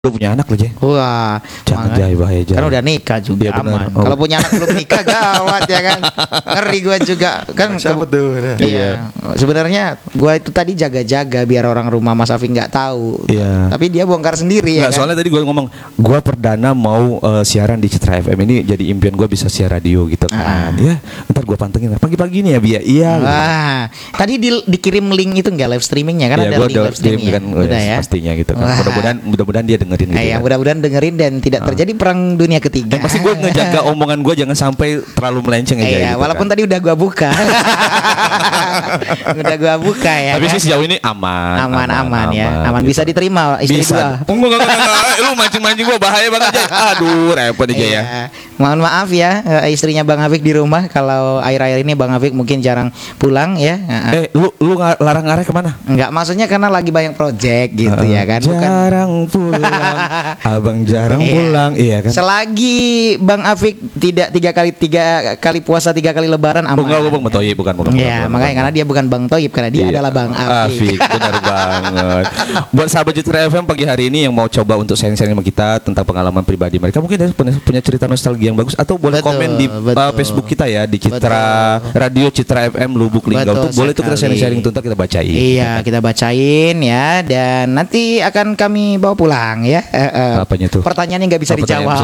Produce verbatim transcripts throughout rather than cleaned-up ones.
Udah punya anak loh, Jay. Wah, Jangan, Jay, bahaya, Jay. kan udah nikah juga Iya, bener. aman. Oh. Kalau punya anak belum nikah gawat ya kan. Ngeri gua juga kan. Siapa ke- tuh? Iya. Sebenarnya gua itu tadi jaga-jaga biar orang rumah Mas Afi nggak tahu. Iya. Tapi dia bongkar sendiri ya Nggak, kan. soalnya tadi gue ngomong, gue perdana mau eh, siaran di Citra F M ini, jadi impian gue bisa siar radio gitu kan. Ya, ntar gue pantengin pagi-pagi nih ya, Bia. Iya. Wah, tadi di- dikirim link itu enggak live streamingnya kan, Iya, ada gue link udah live streaming ya? kan, Udah ya. pastinya gitu kan. Wah. Mudah-mudahan, mudah-mudahan dia dengerin gitu. Eh, ya, kan. mudah-mudahan dengerin dan tidak terjadi perang dunia ketiga. Dan pasti gue ngejaga omongan gue jangan sampai terlalu melenceng ya. Iya, gitu walaupun kan. tadi udah gua buka. Udah gua buka ya. Tapi kan? sih sejauh ini aman. aman, aman, ya. Aman gitu. bisa diterima istri Bisa. gua. Oh, enggak, enggak, enggak, enggak. Lu mancing-mancing gue bahaya banget, Jay. Aduh, repot aja ya. Iya. Mohon maaf ya eh, istrinya Bang Afik di rumah kalau air-air ini Bang Afik mungkin jarang pulang ya. Heeh. Eh, lu lu nga- larang ngareh kemana? Enggak, maksudnya karena lagi banyak project gitu ya kan. Bukan Jarang pulang, abang jarang Iya. pulang, iya kan? selagi Bang Afik tidak tiga kali tiga kali puasa tiga kali lebaran Oh, aman. enggak, bang Toyib bukan, bukan. Ya, bukan, makanya bukan. karena dia bukan Bang Toyib, karena dia Iya. adalah Bang Afik, Afik. benar banget. Buat sahabat Citra F M pagi hari ini yang mau coba untuk sharing-sharing sama kita tentang pengalaman pribadi mereka, mungkin ada punya, punya cerita nostalgia yang bagus, atau boleh Betul, komen di uh, betul. Facebook kita ya, di Citra Radio Citra F M Lubuk Linggau. Betul Tuh boleh tuh kita sekali. sharing-sharing tuh, ntar kita bacain. Iya, kita bacain ya, dan nanti akan kami bawa pulang ya. Eh, eh, Apanya tuh? Pertanyaannya nggak bisa Oh, pertanyaan dijawab.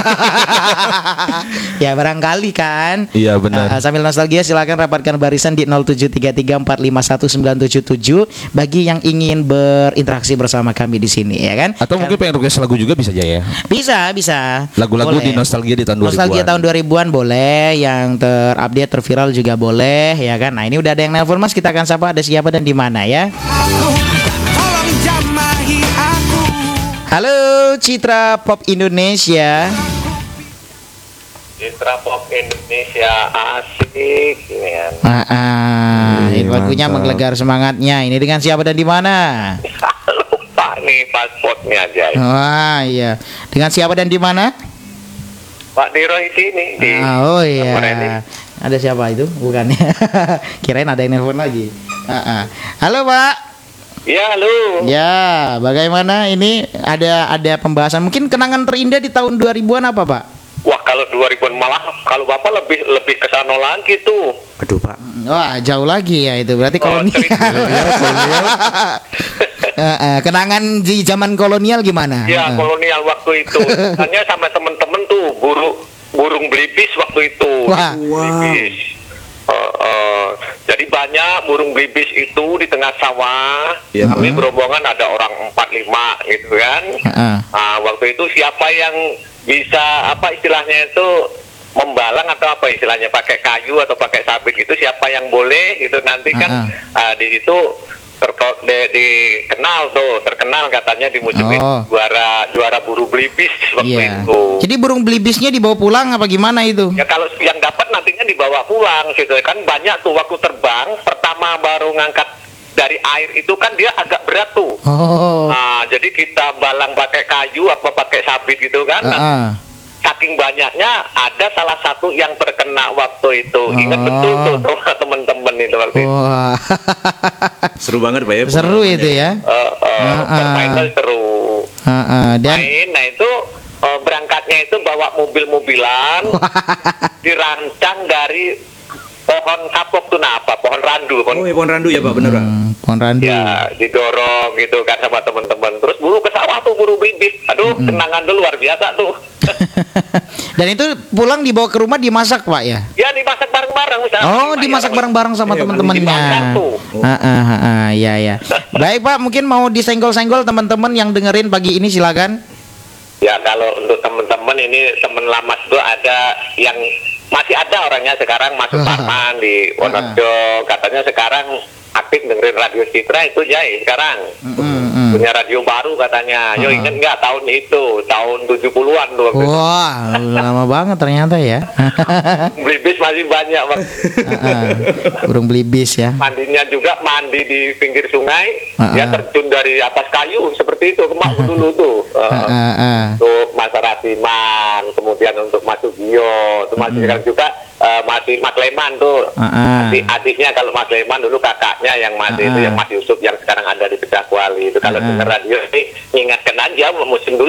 Ya barangkali kan. Iya, benar. Eh, sambil nostalgia silakan rapatkan barisan di nol tujuh tiga tiga empat lima satu sembilan tujuh tujuh bagi yang ingin berinteraksi bersama kami di sini ya kan. Atau mungkin pengen request lagu juga bisa aja ya. Bisa, bisa. Lagu-lagu Boleh. di nostalgia di tahun dua ribuan. Nostalgia tahun dua ribuan boleh, yang terupdate, terviral juga boleh ya kan. Nah, ini udah ada yang nelpon Mas, kita akan sapa ada siapa dan di mana ya. Tolong jamahi aku. Halo Citra Pop Indonesia. Citra Pop Indonesia asik ini kan. Ah, ah, ini Ih, lagunya mantap. menggelegar semangatnya. Ini dengan siapa dan di mana? Lupa nih pasportnya aja. Wah, iya. Dengan siapa dan di mana? Pak Diro di sini di Ah, oh iya. Moreni. Ada siapa itu? Bukan. Kirain ada yang nelpon lagi. Ah, ah. Halo, Pak. Ya lu. Ya, bagaimana ini ada ada pembahasan mungkin kenangan terindah di tahun dua ribuan apa, Pak? Wah kalau dua ribuan malah kalau Bapak lebih lebih ke sana lagi tuh. Aduh, Pak. Wah, jauh lagi ya itu. Berarti Oh, kolonial. cerita. Eh, eh, kenangan di zaman kolonial gimana? Ya Eh, eh. kolonial waktu itu. Hanya sama temen-temen tuh buru burung belibis waktu itu. Wah. Belibis. Eh, eh, jadi banyak burung belibis itu di tengah sawah. Iya. Kami berombongan ada orang empat lima gitu kan. Heeh. Nah, waktu itu siapa yang bisa apa istilahnya itu membalang atau apa istilahnya pakai kayu atau pakai sabit itu siapa yang boleh itu nanti kan Uh-uh. ah, di situ terko- de- dikenal tuh terkenal katanya di musim itu Oh. juara juara buru belibis waktu Iya. itu. Jadi burung belibisnya dibawa pulang apa gimana itu? Ya kalau yang dapat nantinya dibawa pulang gitu kan banyak tuh waktu terbang pertama baru ngangkat dari air itu kan dia agak berat tuh. Oh. Nah, jadi kita balang pakai kayu apa pakai sabit gitu kan. Nah, Heeh. saking banyaknya ada salah satu yang terkena waktu itu. Ingat Oh. betul tuh sama teman-teman itu waktu itu. Wah. Seru banget, Pak ya. Seru itu ya. Eh, eh, Ah, ah. permainan seru. Heeh. Dan Main, nah itu eh, berangkatnya itu bawa mobil-mobilan dirancang dari pohon kapok tuh nah apa pohon randu pohon Oh, ya pohon randu ya, Pak, bener, Pak. Hmm, pohon randu. ya didorong gitu kan sama teman-teman terus buru ke sawah tuh buru bibit aduh kenangan tuh luar biasa tuh. Dan itu pulang dibawa ke rumah dimasak, Pak ya? Ya dimasak bareng-bareng misalnya. Oh, Lima, dimasak ya, bareng-bareng sama Iya, teman-temannya. dimasak tuh. Heeh, heeh, iya ya. Baik, Pak, mungkin mau disenggol-senggol teman-teman yang dengerin pagi ini silakan. Ya kalau untuk teman-teman ini teman lama itu ada yang masih ada orangnya sekarang masuk Ah. Parman di Wonorejo katanya sekarang aktif dengerin radio Citra itu ya sekarang Mm, mm. punya radio baru katanya. Yo Ah. inget nggak tahun itu tahun tujuh puluhan tuh waktu itu. Wah, lama banget ternyata ya. Belibis masih banyak Bang. Heeh. Burung belibis ya. Mandinya juga mandi di pinggir sungai Ah. dia terjun dari atas kayu seperti itu kemak dulu tuh. Eh, Heeh, heeh. untuk Mas Rasiman, kemudian untuk Mas Sugio, untuk Mas Mm-mm. Sugio juga eh, masih Mas Leman tuh. Ah, ah. Adik, adiknya kalau Mas Leman dulu kakaknya yang masih Ah, itu ah. yang Mas Yusuf yang sekarang ada di Bedah Kuali itu kalau Ah, ah. denger radio ini ingatkan aja musim dulu